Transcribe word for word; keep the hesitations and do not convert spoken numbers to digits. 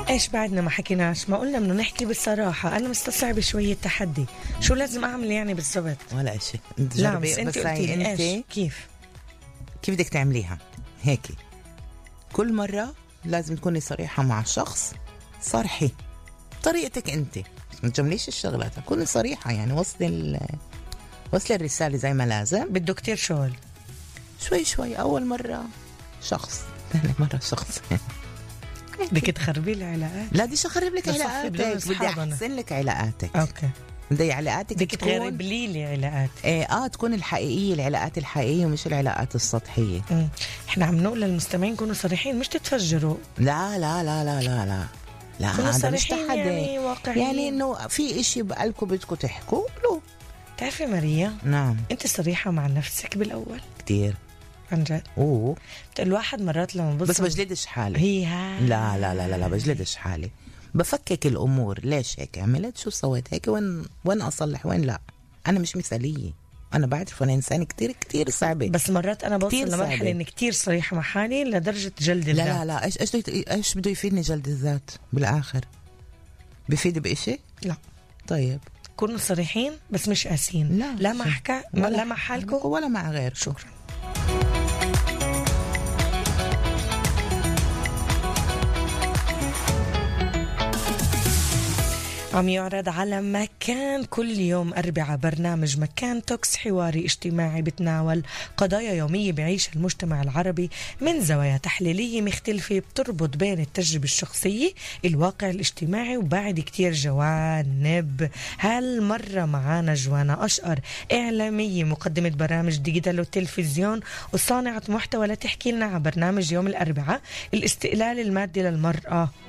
ايش بعدنا ما حكيناش؟ ما قلنا بدنا نحكي بالصراحة. أنا مستصعبة شوية تحدي. شو لازم أعمل يعني بالضبط؟ ولا إشي. لا بس أنت قلتي لي إيش كيف كيف بدك تعمليها هيك. كل مرة لازم تكوني صريحة مع الشخص. صرحي طريقتك أنت، ما تجمليش الشغلات، كوني صريحة يعني. وصلي ال... وصلي الرسالة زي ما لازم. بده كتير شغل. شوي شوي. أول مرة شخص، ثاني مرة شخص. بدك تخربي لي علاقات؟ لا بديش اخرب لك علاقاتك، بدي احسن لك علاقاتك. اوكي. بدي علاقاتك بدك تغرب لي لي علاقات. ايه اه تكون الحقيقيه، العلاقات الحقيقيه ومش العلاقات السطحيه. امم احنا عم نقول للمستمعين كونوا صريحين، مش تتفجروا. لا لا لا لا لا لا لا هذا مش تحدي يعني واقعي. يعني انه في اشي بقلكم بدكم تحكوا له. تعرفي ماريا، نعم انت صريحه مع نفسك بالاول كتير عن جد. اوه الواحد مرات لما بص بس بجلدش حالي. هي ها. لا لا لا لا, لا بجلدش حالي، بفكك الامور. ليش هيك عملت؟ شو سويت هيك؟ وين وين اصلح وين لا. انا مش مثاليه، انا بعرف انا انسان كتير كتير صعبه. بس مرات انا بوصل لمرحله اني كتير صريحه مع حالي لدرجه جلد الذات. لا لا لا ايش ايش ايش بده يفيدني جلد الذات بالاخر؟ بفيد بإشي؟ لا. طيب كونوا صريحين بس مش قاسين. لا لا مع حكا لا مع حالكم ولا مع غير. شكرا. عم يعرض على مكان كل يوم أربعة برنامج مكان توكس، حواري اجتماعي بتناول قضايا يومية بعيش المجتمع العربي من زوايا تحليلية مختلفة بتربط بين التجربة الشخصية، الواقع الاجتماعي، وبعد كتير جوانب. هالمرة معانا جوانا أشقر، إعلامية، مقدمة برامج ديجيتال وتلفزيون وصانعة محتوى، لتحكي لنا عن برنامج يوم الأربعاء الاستقلال المادي للمرأة.